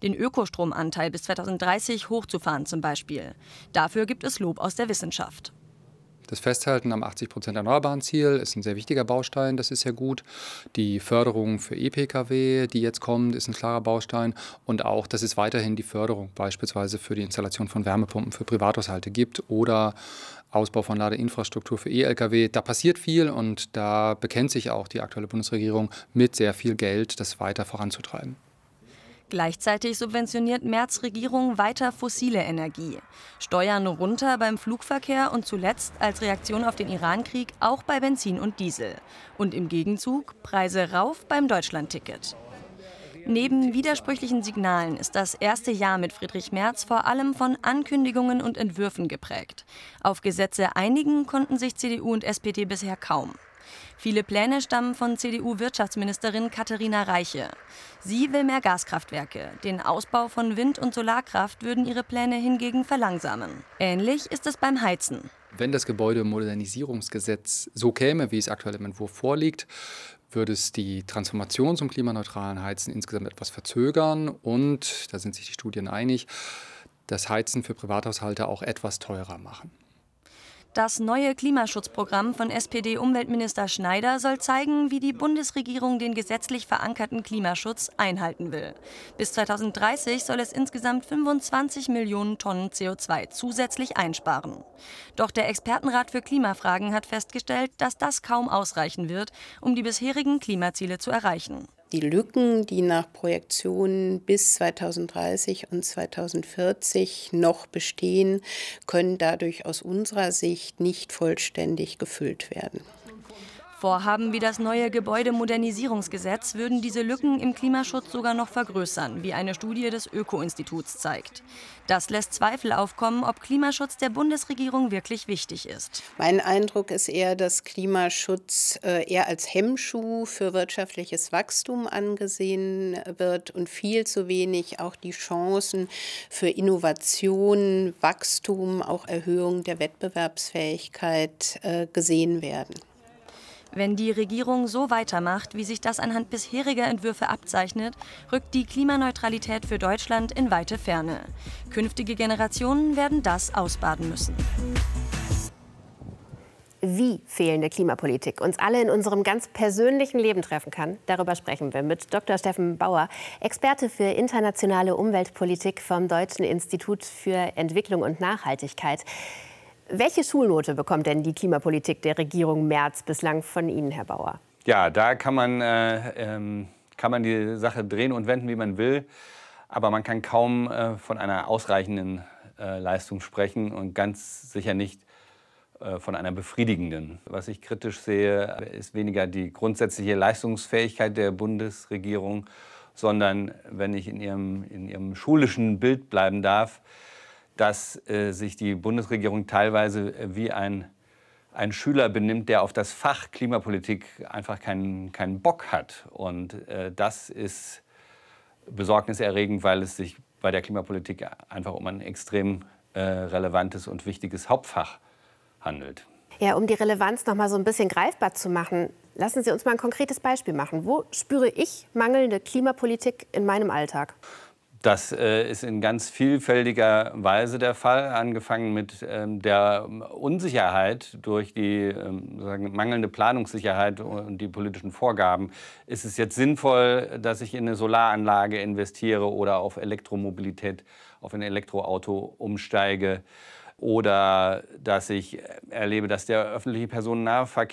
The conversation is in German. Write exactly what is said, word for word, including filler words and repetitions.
den Ökostromanteil bis zweitausenddreißig hochzufahren zum Beispiel. Dafür gibt es Lob aus der Wissenschaft. Das Festhalten am achtzig Prozent erneuerbaren Ziel ist ein sehr wichtiger Baustein, das ist ja gut. Die Förderung für E-Pkw, die jetzt kommt, ist ein klarer Baustein. Und auch, dass es weiterhin die Förderung beispielsweise für die Installation von Wärmepumpen für Privathaushalte gibt oder Ausbau von Ladeinfrastruktur für E-Lkw. Da passiert viel und da bekennt sich auch die aktuelle Bundesregierung mit sehr viel Geld, das weiter voranzutreiben. Gleichzeitig subventioniert Merz' Regierung weiter fossile Energie. Steuern runter beim Flugverkehr und zuletzt als Reaktion auf den Iran-Krieg auch bei Benzin und Diesel. Und im Gegenzug Preise rauf beim Deutschlandticket. Neben widersprüchlichen Signalen ist das erste Jahr mit Friedrich Merz vor allem von Ankündigungen und Entwürfen geprägt. Auf Gesetze einigen konnten sich C D U und S P D bisher kaum. Viele Pläne stammen von C D U-Wirtschaftsministerin Katharina Reiche. Sie will mehr Gaskraftwerke. Den Ausbau von Wind- und Solarkraft würden ihre Pläne hingegen verlangsamen. Ähnlich ist es beim Heizen. Wenn das Gebäudemodernisierungsgesetz so käme, wie es aktuell im Entwurf vorliegt, würde es die Transformation zum klimaneutralen Heizen insgesamt etwas verzögern und, da sind sich die Studien einig, das Heizen für Privathaushalte auch etwas teurer machen. Das neue Klimaschutzprogramm von S P D-Umweltminister Schneider soll zeigen, wie die Bundesregierung den gesetzlich verankerten Klimaschutz einhalten will. Bis zweitausenddreißig soll es insgesamt fünfundzwanzig Millionen Tonnen C O zwei zusätzlich einsparen. Doch der Expertenrat für Klimafragen hat festgestellt, dass das kaum ausreichen wird, um die bisherigen Klimaziele zu erreichen. Die Lücken, die nach Projektionen bis zweitausenddreißig und zweitausendvierzig noch bestehen, können dadurch aus unserer Sicht nicht vollständig gefüllt werden. Vorhaben wie das neue Gebäudemodernisierungsgesetz würden diese Lücken im Klimaschutz sogar noch vergrößern, wie eine Studie des Öko-Instituts zeigt. Das lässt Zweifel aufkommen, ob Klimaschutz der Bundesregierung wirklich wichtig ist. Mein Eindruck ist eher, dass Klimaschutz eher als Hemmschuh für wirtschaftliches Wachstum angesehen wird und viel zu wenig auch die Chancen für Innovation, Wachstum, auch Erhöhung der Wettbewerbsfähigkeit gesehen werden. Wenn die Regierung so weitermacht, wie sich das anhand bisheriger Entwürfe abzeichnet, rückt die Klimaneutralität für Deutschland in weite Ferne. Künftige Generationen werden das ausbaden müssen. Wie fehlende Klimapolitik uns alle in unserem ganz persönlichen Leben treffen kann, darüber sprechen wir mit Doktor Steffen Bauer, Experte für internationale Umweltpolitik vom Deutschen Institut für Entwicklung und Nachhaltigkeit. Welche Schulnote bekommt denn die Klimapolitik der Regierung Merz bislang von Ihnen, Herr Bauer? Ja, da kann man, äh, ähm, kann man die Sache drehen und wenden, wie man will. Aber man kann kaum äh, von einer ausreichenden äh, Leistung sprechen und ganz sicher nicht äh, von einer befriedigenden. Was ich kritisch sehe, ist weniger die grundsätzliche Leistungsfähigkeit der Bundesregierung, sondern, wenn ich in ihrem, in ihrem schulischen Bild bleiben darf, dass äh, sich die Bundesregierung teilweise äh, wie ein, ein Schüler benimmt, der auf das Fach Klimapolitik einfach keinen, keinen Bock hat. Und äh, das ist besorgniserregend, weil es sich bei der Klimapolitik einfach um ein extrem äh, relevantes und wichtiges Hauptfach handelt. Ja, um die Relevanz noch mal so ein bisschen greifbar zu machen, lassen Sie uns mal ein konkretes Beispiel machen. Wo spüre ich mangelnde Klimapolitik in meinem Alltag? Das äh, ist in ganz vielfältiger Weise der Fall, angefangen mit ähm, der Unsicherheit durch die ähm, sagen, mangelnde Planungssicherheit und die politischen Vorgaben. Ist es jetzt sinnvoll, dass ich in eine Solaranlage investiere oder auf Elektromobilität, auf ein Elektroauto umsteige? Oder dass ich erlebe, dass der öffentliche Personennahverkehr